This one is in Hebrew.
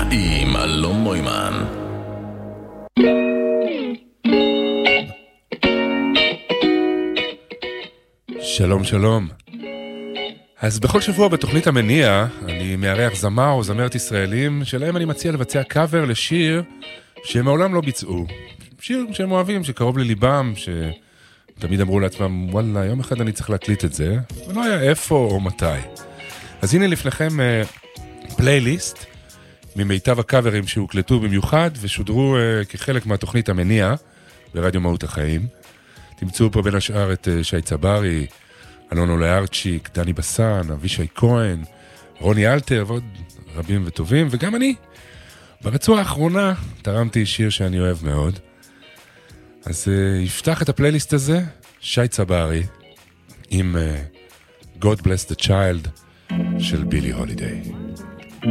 עם אלון מוימן. שלום שלום. אז בכל שבוע בתוכנית המניע אני מארח זמר או זמרת ישראלים שלהם אני מציע לבצע קאבר לשיר שהם מעולם לא ביצעו. שיר שהם אוהבים, שקרוב לליבם, שתמיד אמרו לעצמם וואלה יום אחד אני צריך להקליט את זה, ולא היה איפה או מתי. אז הנה לפניכם פלייליסט ממיטב הקאברים שהוקלטו במיוחד ושודרו כחלק מהתוכנית המניע ברדיו מהות החיים. תמצאו פה בין השאר את שי צברי, אלון אולארצ'יק, דני בסן, אבישי כהן, רוני אלתר ועוד רבים וטובים, וגם אני. ברצועה האחרונה תרמתי שיר שאני אוהב מאוד. אז יפתח את הפלייליסט הזה שי צברי עם God Bless the Child של בילי הולידיי.